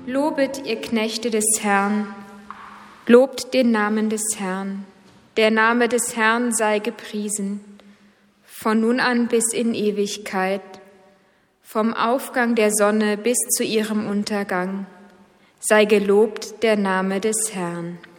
Lobet, ihr Knechte des Herrn, lobt den Namen des Herrn. Der Name des Herrn sei gepriesen, von nun an bis in Ewigkeit, vom Aufgang der Sonne bis zu ihrem Untergang. Sei gelobt der Name des Herrn.